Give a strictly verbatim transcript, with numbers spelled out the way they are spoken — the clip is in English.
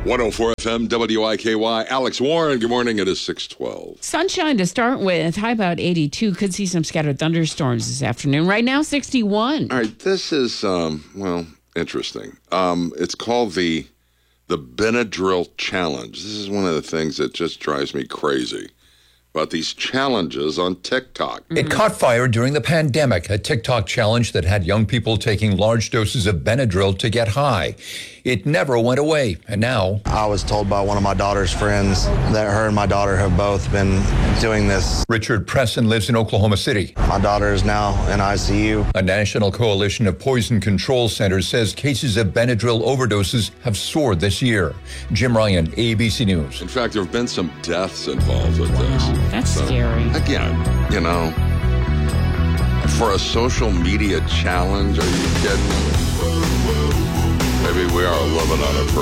one oh four F M, W I K Y. Alex Warren, good morning. It is six twelve. Sunshine to start with. High about eighty-two. Could see some scattered thunderstorms this afternoon. Right now, sixty-one. All right, this is, um, well, interesting. Um, it's called the the Benadryl Challenge. This is one of the things that just drives me crazy about these challenges on TikTok. Mm-hmm. It caught fire during the pandemic, a TikTok challenge that had young people taking large doses of Benadryl to get high. It never went away, and now... I was told by one of my daughter's friends that her and my daughter have both been doing this. Richard Presson lives in Oklahoma City. My daughter is now in I C U. A national coalition of poison control centers says cases of Benadryl overdoses have soared this year. Jim Ryan, A B C News. In fact, there have been some deaths involved with this. Wow, that's So, scary. Again, you know, for a social media challenge, are you kidding me? Maybe we are living on a